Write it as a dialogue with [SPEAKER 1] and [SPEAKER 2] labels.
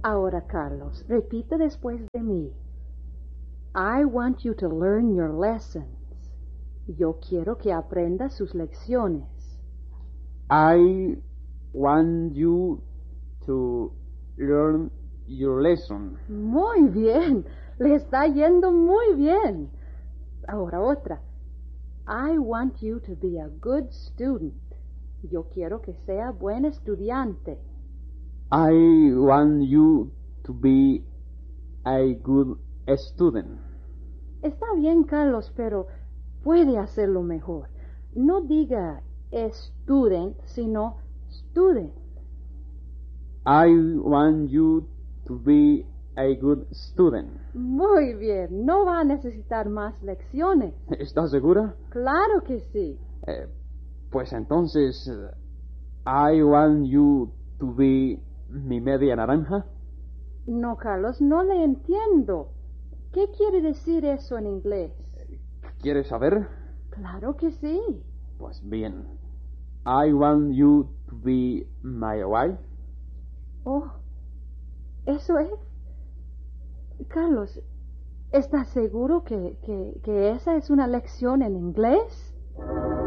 [SPEAKER 1] Ahora, Carlos, repite después de mí. I want you to learn your lessons. Yo quiero que aprenda sus lecciones.
[SPEAKER 2] I want you to learn your lesson.
[SPEAKER 1] Muy bien, le está yendo muy bien. Ahora otra. I want you to be a good student. Yo quiero que sea buen estudiante.
[SPEAKER 2] I want you to be a good student.
[SPEAKER 1] Está bien, Carlos, pero puede hacerlo mejor. No diga student, sino student.
[SPEAKER 2] I want you to be a good student.
[SPEAKER 1] Muy bien, no va a necesitar más lecciones.
[SPEAKER 2] ¿Estás segura?
[SPEAKER 1] Claro que sí.
[SPEAKER 2] Pues entonces, I want you to be mi media naranja.
[SPEAKER 1] No, Carlos, no le entiendo. ¿Qué quiere decir eso en inglés?
[SPEAKER 2] ¿Quieres saber?
[SPEAKER 1] Claro que sí.
[SPEAKER 2] Pues bien. I want you to be my wife.
[SPEAKER 1] Oh, eso es. Carlos, ¿estás seguro que esa es una lección en inglés?